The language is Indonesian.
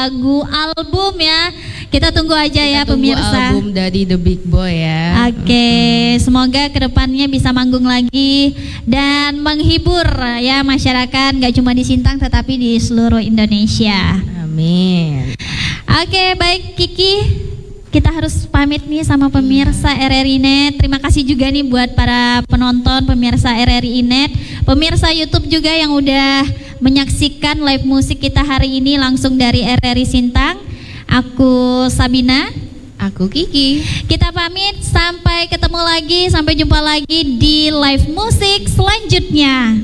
lagu album ya. Kita tunggu aja ya tunggu pemirsa. Album dari The Big Boy ya. Oke, semoga kedepannya bisa manggung lagi dan menghibur ya masyarakat, gak cuma di Sintang tetapi di seluruh Indonesia. Amin. Oke, baik Kiki, kita harus pamit nih sama pemirsa RRI Net. Terima kasih juga nih buat para penonton pemirsa RRI Net, pemirsa YouTube juga yang udah menyaksikan live musik kita hari ini langsung dari RRI Sintang. Aku Sabina, aku Kiki. Kita pamit, sampai ketemu lagi, sampai jumpa lagi di live musik selanjutnya.